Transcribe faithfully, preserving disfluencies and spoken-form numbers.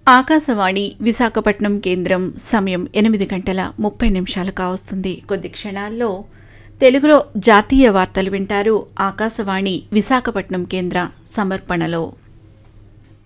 ఆకాశవాణి విశాఖపట్నం కేంద్రం సమయం ఎనిమిది గంటల ముప్పై నిమిషాలు కావస్తుంది. కొద్ది క్షణాల్లో తెలుగులో జాతీయ వార్తలు వింటారు. ఆకాశవాణి విశాఖపట్నం కేంద్ర సమర్పణలో